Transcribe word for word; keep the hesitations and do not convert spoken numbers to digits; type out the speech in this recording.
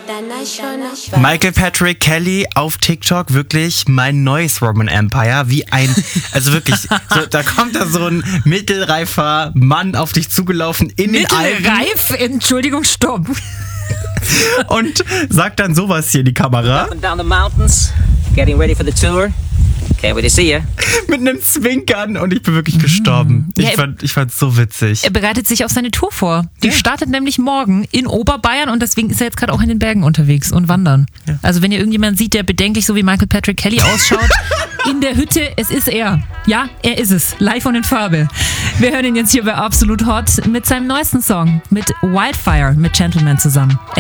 Michael Patrick Kelly auf TikTok, wirklich mein neues Roman Empire, wie ein, also wirklich, so, da kommt da so ein mittelreifer Mann auf dich zugelaufen in den Alpen. Mittelreif? Entschuldigung, stopp. Und sagt dann sowas hier in die Kamera. Up and down the mountains, getting ready for the tour. Can't wait to see you. Mit einem Zwinkern und ich bin wirklich gestorben. Ich, Ja, fand, ich fand's so witzig. Er bereitet sich auf seine Tour vor. Die Ja. startet nämlich morgen in Oberbayern und deswegen ist er jetzt gerade auch in den Bergen unterwegs und wandern. Ja. Also wenn ihr irgendjemanden sieht, der bedenklich so wie Michael Patrick Kelly ausschaut, in der Hütte, es ist er. Ja, er ist es. Live und in Farbe. Wir hören ihn jetzt hier bei Absolut Hot mit seinem neuesten Song, mit Wildfire, mit Gentleman zusammen.